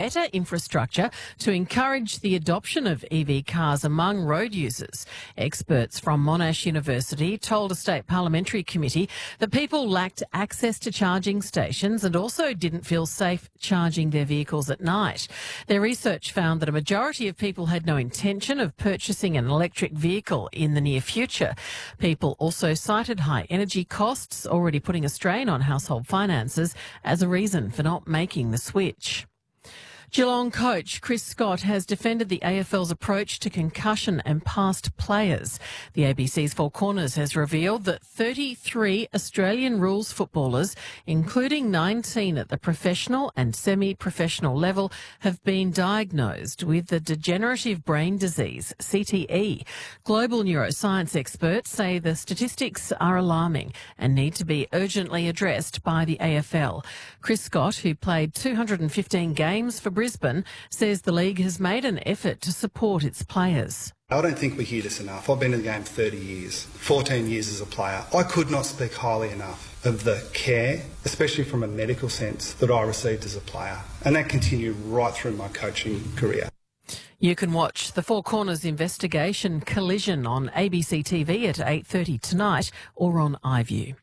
better infrastructure to encourage the adoption of EV cars among road users. Experts from Monash University told a state parliamentary committee that people lacked access to charging stations and also didn't feel safe charging their vehicles at night. Their research found that a majority of people had no intention of purchasing an electric vehicle in the near future. People also cited high energy costs, already putting a strain on household finances, as a reason for not making the switch. Geelong coach Chris Scott has defended the AFL's approach to concussion and past players. The ABC's Four Corners has revealed that 33 Australian rules footballers, including 19 at the professional and semi-professional level, have been diagnosed with the degenerative brain disease, CTE. Global neuroscience experts say the statistics are alarming and need to be urgently addressed by the AFL. Chris Scott, who played 215 games for Brisbane, says the league has made an effort to support its players. I don't think we hear this enough. I've been in the game 30 years, 14 years as a player. I could not speak highly enough of the care, especially from a medical sense, that I received as a player. And that continued right through my coaching career. You can watch the Four Corners investigation Collision on ABC TV at 8:30 tonight or on iView.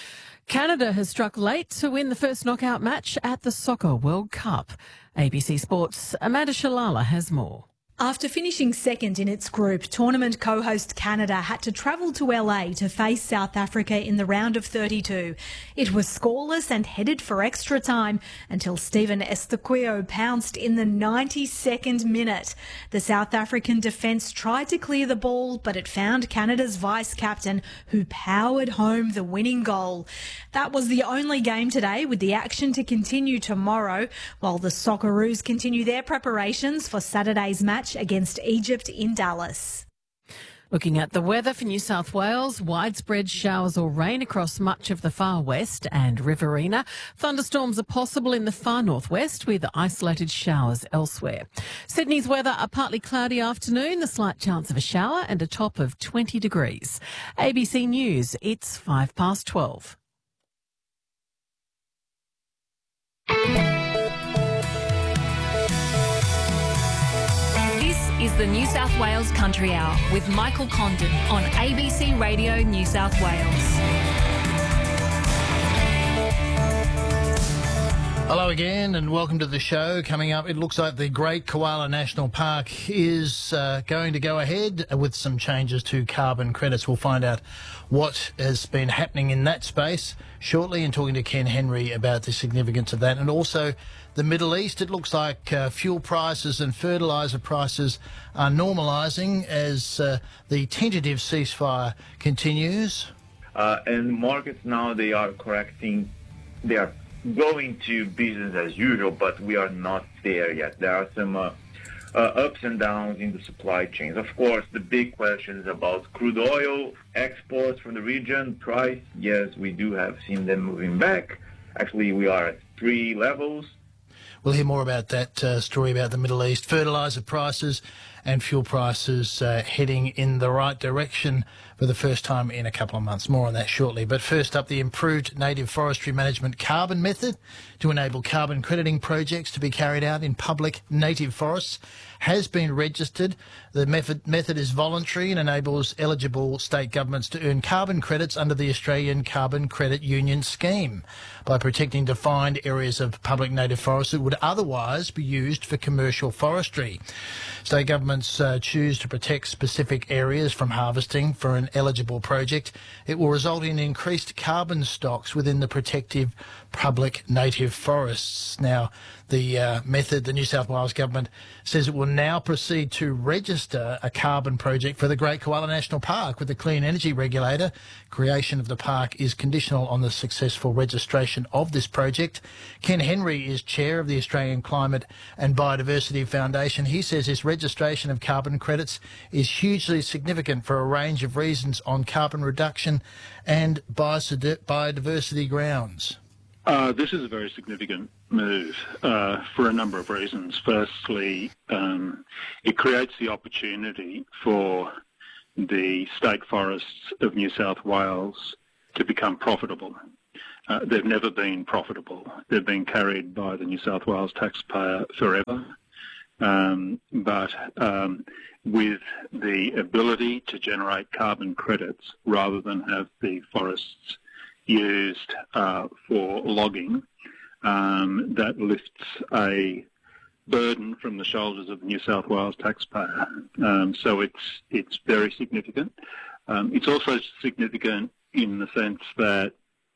Canada has struck late to win the first knockout match at the Soccer World Cup. ABC Sports' Amanda Shalala has more. After finishing second in its group, tournament co-host Canada had to travel to LA to face South Africa in the round of 32. It was scoreless and headed for extra time until Steven Estaquio pounced in the 92nd minute. The South African defence tried to clear the ball, but it found Canada's vice-captain, who powered home the winning goal. That was the only game today, with the action to continue tomorrow, while the Socceroos continue their preparations for Saturday's match against Egypt in Dallas. Looking at the weather for New South Wales, widespread showers or rain across much of the far west and Riverina. Thunderstorms are possible in the far northwest with isolated showers elsewhere. Sydney's weather, a partly cloudy afternoon, a slight chance of a shower and a top of 20 degrees. ABC News, it's 12:05. Is the New South Wales Country Hour with Michael Condon on ABC Radio New South Wales. Hello again and welcome to the show. Coming up, it looks like the Great Koala National Park is going to go ahead with some changes to carbon credits. We'll find out what has been happening in that space shortly and talking to Ken Henry about the significance of that. And also the Middle East, it looks like fuel prices and fertiliser prices are normalising as the tentative ceasefire continues. And markets now, they are correcting, they are going to business as usual, but we are not there yet. There are some ups and downs in the supply chains. Of course, the big question is about crude oil, exports from the region, price. Yes, we do have seen them moving back. Actually, we are at 3 levels. We'll hear more about that story about the Middle East. Fertiliser prices and fuel prices heading in the right direction for the first time in a couple of months. More on that shortly. But first up, the improved native forestry management carbon method to enable carbon crediting projects to be carried out in public native forests has been registered. The method is voluntary and enables eligible state governments to earn carbon credits under the Australian Carbon Credit Union scheme by protecting defined areas of public native forests that would otherwise be used for commercial forestry. State governments choose to protect specific areas from harvesting for an eligible project. It will result in increased carbon stocks within the protective public native forests. Now, the method, the New South Wales government says it will now proceed to register a carbon project for the Great Koala National Park with the Clean Energy Regulator. Creation of the park is conditional on the successful registration of this project. Ken Henry is chair of the Australian Climate and Biodiversity Foundation. He says this registration of carbon credits is hugely significant for a range of reasons on carbon reduction and biodiversity grounds. This is a very significant move for a number of reasons. Firstly, it creates the opportunity for the state forests of New South Wales to become profitable. they've never been profitable. They've been carried by the New South Wales taxpayer forever. But with the ability to generate carbon credits rather than have the forests used for logging, that lifts a burden from the shoulders of the New South Wales taxpayer. So it's very significant. It's also significant in the sense that,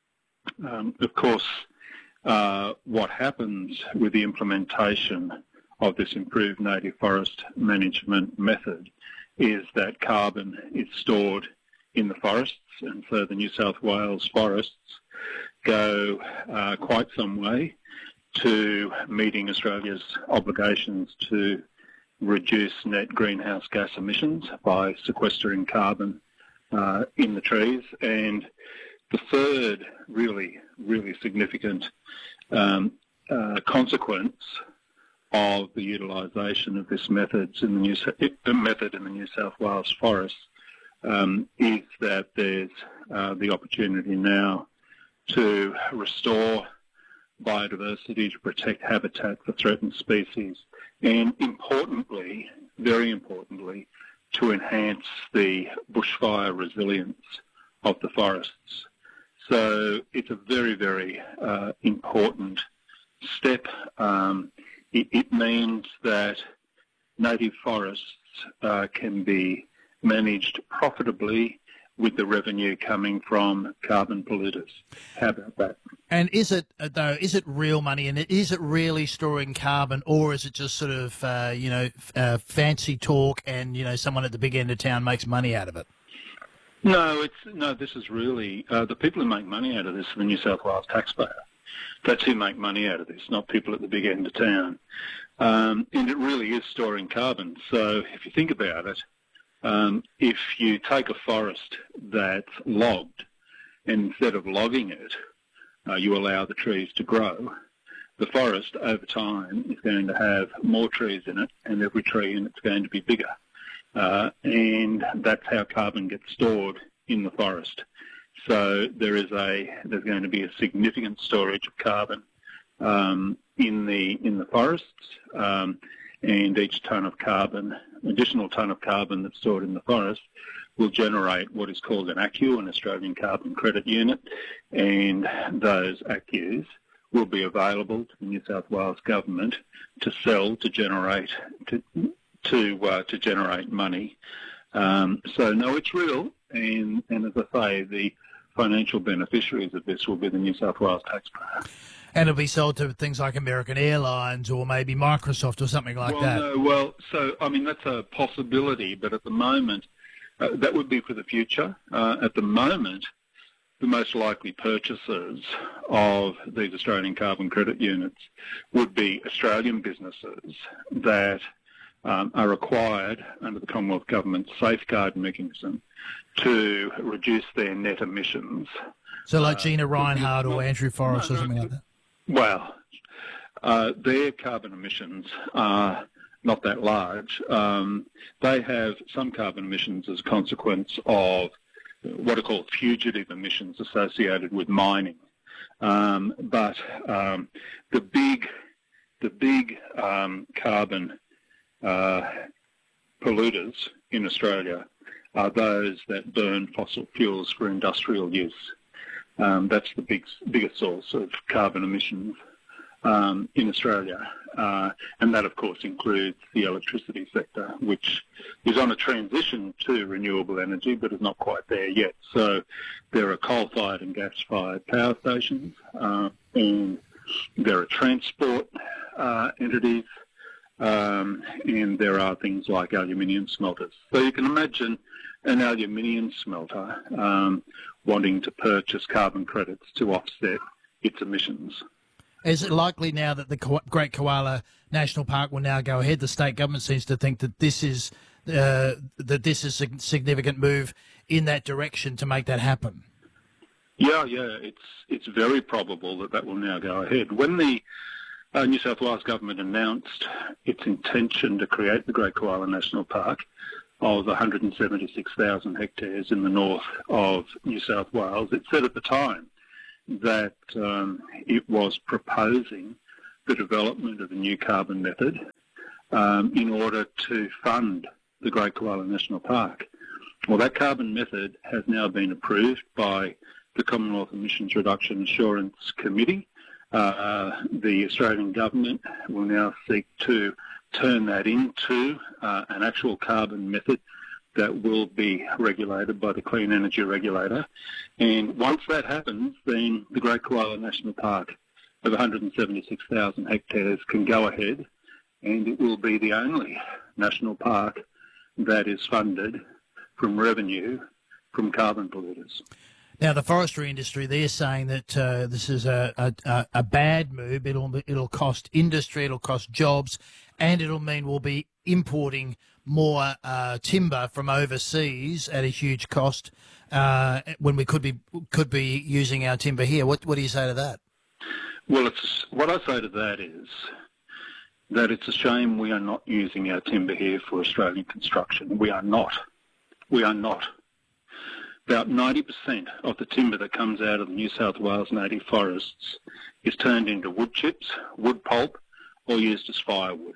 of course, what happens with the implementation of this improved native forest management method is that carbon is stored in the forests, and so the New South Wales forests go quite some way to meeting Australia's obligations to reduce net greenhouse gas emissions by sequestering carbon in the trees. And the third really, really significant consequence of the utilisation of this method in the New South Wales forests is that there's the opportunity now to restore biodiversity, to protect habitat for threatened species, and importantly, very importantly, to enhance the bushfire resilience of the forests. So it's a very, very important step. It means that native forests can be managed profitably with the revenue coming from carbon polluters. How about that? And is it real money, and is it really storing carbon, or is it just sort of, fancy talk and, someone at the big end of town makes money out of it? No, this is really, the people who make money out of this are the New South Wales taxpayer. That's who make money out of this, not people at the big end of town. And it really is storing carbon. So if you think about it, if you take a forest that's logged, and instead of logging it, you allow the trees to grow, the forest over time is going to have more trees in it, and every tree in it's going to be bigger. And that's how carbon gets stored in the forest. So there's going to be a significant storage of carbon in the forests, and each additional tonne of carbon that's stored in the forest will generate what is called an ACCU, an Australian Carbon Credit Unit, and those ACCUs will be available to the New South Wales government to sell to generate money. So no, it's real, and as I say, the financial beneficiaries of this will be the New South Wales taxpayer. And it'll be sold to things like American Airlines or maybe Microsoft or something like that. No, that's a possibility, but at the moment, that would be for the future. At the moment, the most likely purchasers of these Australian carbon credit units would be Australian businesses that are required under the Commonwealth Government safeguard mechanism to reduce their net emissions. So like Gina Rinehart or Andrew Forrest or something like that? Well, their carbon emissions are not that large. They have some carbon emissions as a consequence of what are called fugitive emissions associated with mining. But the big carbon polluters in Australia are those that burn fossil fuels for industrial use. That's the biggest source of carbon emissions in Australia. And that, of course, includes the electricity sector, which is on a transition to renewable energy, but is not quite there yet. So there are coal-fired and gas-fired power stations, and there are transport entities, and there are things like aluminium smelters. So you can imagine an aluminium smelter wanting to purchase carbon credits to offset its emissions. Is it likely now that the Great Koala National Park will now go ahead? The state government seems to think that this is a significant move in that direction to make that happen. Yeah, it's very probable that will now go ahead. When the New South Wales government announced its intention to create the Great Koala National Park of 176,000 hectares in the north of New South Wales, it said at the time that it was proposing the development of a new carbon method in order to fund the Great Koala National Park. Well, that carbon method has now been approved by the Commonwealth Emissions Reduction Assurance Committee. The Australian government will now seek to turn that into an actual carbon method that will be regulated by the Clean Energy Regulator. And once that happens, then the Great Koala National Park of 176,000 hectares can go ahead, and it will be the only national park that is funded from revenue from carbon polluters. Now, the forestry industry, they're saying that this is a bad move. It'll cost industry, it'll cost jobs, and it'll mean we'll be importing more timber from overseas at a huge cost when we could be using our timber here. What do you say to that? Well, what I say to that is that it's a shame we are not using our timber here for Australian construction. We are not. We are not. About 90% of the timber that comes out of the New South Wales native forests is turned into wood chips, wood pulp, or used as firewood.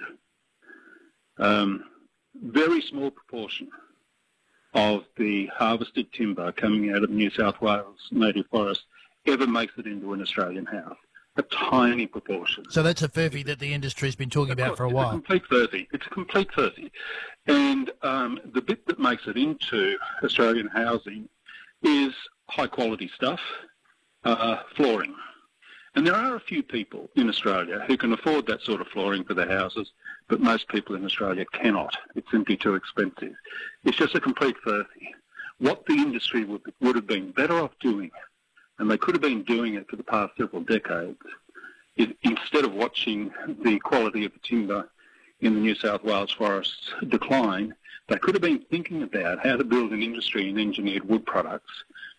Very small proportion of the harvested timber coming out of New South Wales native forest ever makes it into an Australian house. A tiny proportion. So that's a furphy that the industry's been talking about for a while. It's a complete furphy. And the bit that makes it into Australian housing is high-quality stuff, flooring. And there are a few people in Australia who can afford that sort of flooring for their houses, but most people in Australia cannot. It's simply too expensive. It's just a complete furphy. What the industry would have been better off doing, and they could have been doing it for the past several decades, is instead of watching the quality of the timber in the New South Wales forests decline, they could have been thinking about how to build an industry in engineered wood products,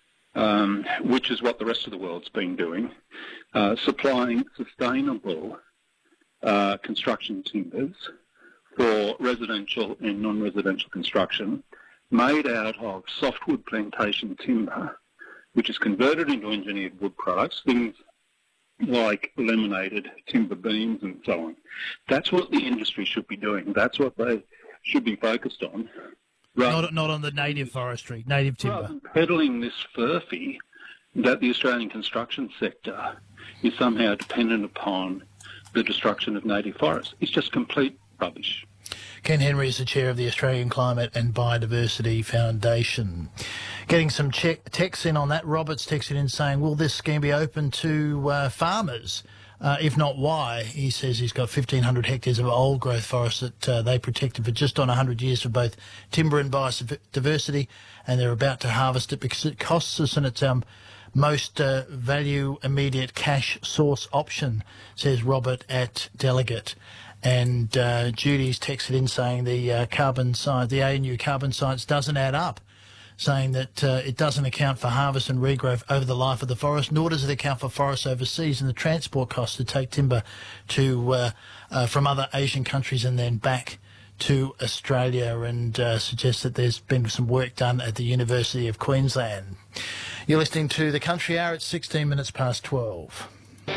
which is what the rest of the world's been doing, supplying sustainable construction timbers for residential and non-residential construction made out of softwood plantation timber, which is converted into engineered wood products, things like laminated timber beams and so on. That's what the industry should be doing. That's what they should be focused on. Not on the native forestry, native timber. Rather than peddling this furphy that the Australian construction sector is somehow dependent upon the destruction of native forests. It's just complete rubbish. Ken Henry is the chair of the Australian Climate and Biodiversity Foundation. Getting some texts in on that. Robert's texted in saying, will this scheme be open to farmers? If not, why? He says he's got 1,500 hectares of old growth forest that they protected for just on 100 years for both timber and biodiversity, and they're about to harvest it because it costs us, and it's our most value immediate cash source option, says Robert at Delegate. And Judy's texted in saying the carbon science, the ANU carbon science doesn't add up, saying that it doesn't account for harvest and regrowth over the life of the forest, nor does it account for forests overseas and the transport costs to take timber to from other Asian countries and then back to Australia, and suggests that there's been some work done at the University of Queensland. You're listening to The Country Hour at 16 minutes past 12.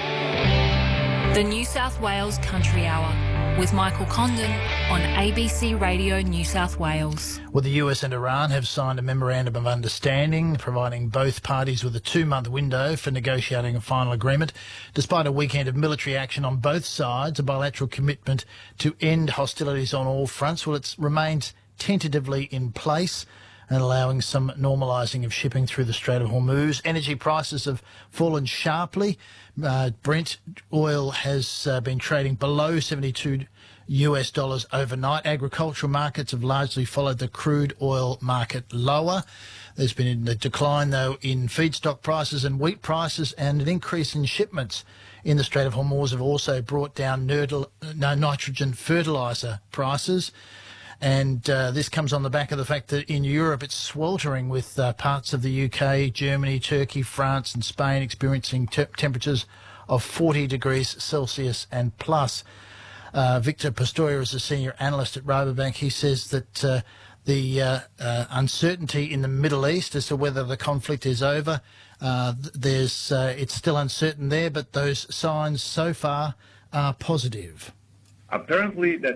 The New South Wales Country Hour with Michael Condon on ABC Radio New South Wales. Well, the US and Iran have signed a memorandum of understanding providing both parties with a 2-month window for negotiating a final agreement. Despite a weekend of military action on both sides, a bilateral commitment to end hostilities on all fronts, well, it remains tentatively in place and allowing some normalising of shipping through the Strait of Hormuz. Energy prices have fallen sharply. Brent oil has been trading below $72 overnight. Agricultural markets have largely followed the crude oil market lower. There's been a decline, though, in feedstock prices and wheat prices, and an increase in shipments in the Strait of Hormuz have also brought down nitrogen fertiliser prices. And this comes on the back of the fact that in Europe it's sweltering, with parts of the UK, Germany, Turkey, France and Spain experiencing temperatures of 40 degrees Celsius and plus. Victor Pistoia is a senior analyst at Rabobank. He says that the uncertainty in the Middle East as to whether the conflict is over It's still uncertain there, but those signs so far are positive. Apparently, that